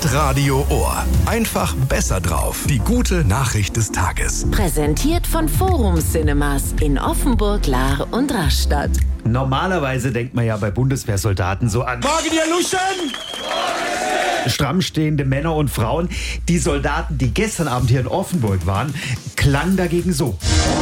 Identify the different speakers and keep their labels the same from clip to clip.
Speaker 1: Hitradio Ohr. Einfach besser drauf. Die gute Nachricht des Tages.
Speaker 2: Präsentiert von Forum Cinemas in Offenburg, Lahr und Rastatt.
Speaker 3: Normalerweise denkt man ja bei Bundeswehrsoldaten so an: Morgen, ihr Luschen! Stramm stehende Männer und Frauen. Die Soldaten, die gestern Abend hier in Offenburg waren, klangen dagegen so.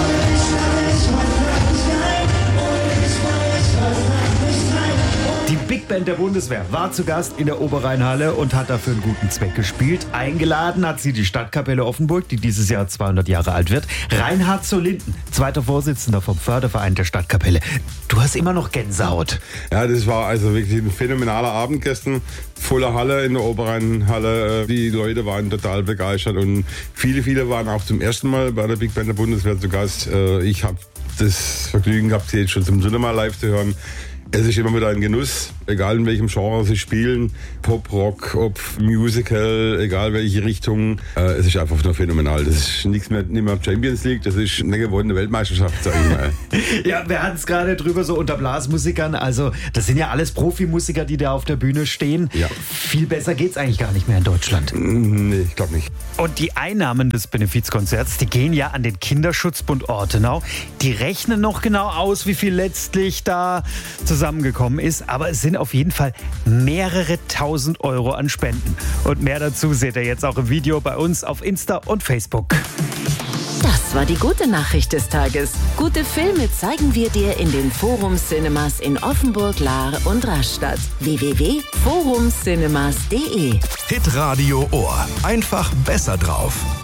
Speaker 3: Die Big Band der Bundeswehr war zu Gast in der Oberrheinhalle und hat dafür einen guten Zweck gespielt. Eingeladen hat sie die Stadtkapelle Offenburg, die dieses Jahr 200 Jahre alt wird. Reinhard zur Linden, zweiter Vorsitzender vom Förderverein der Stadtkapelle. Du hast immer noch Gänsehaut.
Speaker 4: Ja, das war also wirklich ein phänomenaler Abend gestern. Volle Halle in der Oberrheinhalle. Die Leute waren total begeistert und viele waren auch zum ersten Mal bei der Big Band der Bundeswehr zu Gast. Ich habe das Vergnügen gehabt, sie jetzt schon zum dritten Mal live zu hören. Es ist immer wieder ein Genuss, egal in welchem Genre sie spielen, Pop, Rock, ob Musical, egal welche Richtung. Es ist einfach nur phänomenal. Das ist nicht mehr Champions League, das ist eine gewonnene Weltmeisterschaft, sag ich mal.
Speaker 3: Ja, wir hatten es gerade drüber so unter Blasmusikern. Also das sind ja alles Profimusiker, die da auf der Bühne stehen.
Speaker 4: Ja.
Speaker 3: Viel besser geht's eigentlich gar nicht mehr in Deutschland.
Speaker 4: Nee, ich glaube nicht.
Speaker 3: Und die Einnahmen des Benefizkonzerts, die gehen ja an den Kinderschutzbund Ortenau. Die rechnen noch genau aus, wie viel letztlich da zusammengekommen ist. Aber es sind auf jeden Fall mehrere tausend Euro an Spenden. Und mehr dazu seht ihr jetzt auch im Video bei uns auf Insta und Facebook.
Speaker 2: Das war die gute Nachricht des Tages. Gute Filme zeigen wir dir in den Forum Cinemas in Offenburg, Lahr und Rastatt. www.forumcinemas.de
Speaker 1: Hitradio Ohr. Einfach besser drauf.